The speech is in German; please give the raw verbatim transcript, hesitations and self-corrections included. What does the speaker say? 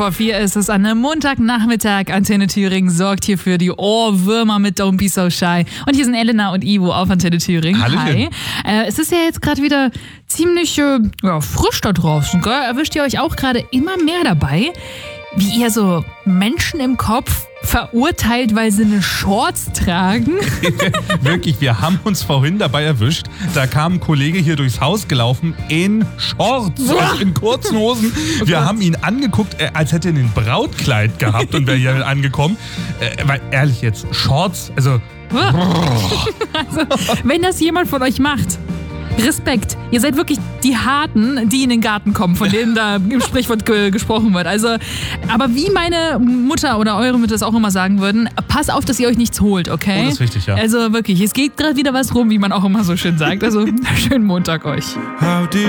vor vier ist es an einem Montagnachmittag. Antenne Thüringen sorgt hier für die Ohrwürmer mit Don't Be So Shy. Und hier sind Elena und Ivo auf Antenne Thüringen. Hallöchen. Hi. Äh, es ist ja jetzt gerade wieder ziemlich äh, ja, frisch da draußen. Gell? Erwischt ihr euch auch gerade immer mehr dabei, wie ihr so Menschen im Kopf verurteilt, weil sie eine Shorts tragen? Wirklich, wir haben uns vorhin dabei erwischt. Da kam ein Kollege hier durchs Haus gelaufen in Shorts, also in kurzen Hosen. Oh wir Gott. haben ihn angeguckt, äh, als hätte er ein Brautkleid gehabt und wäre hier angekommen. Äh, weil ehrlich jetzt, Shorts, also... Also, wenn das jemand von euch macht, Respekt. Ihr seid wirklich die Harten, die in den Garten kommen, von denen da im Sprichwort ge- gesprochen wird. Also, aber wie meine Mutter oder eure Mütter es auch immer sagen würden, pass auf, dass ihr euch nichts holt, okay? Oh, das ist wichtig, ja. Also wirklich, es geht gerade wieder was rum, wie man auch immer so schön sagt. Also, schönen Montag euch. How did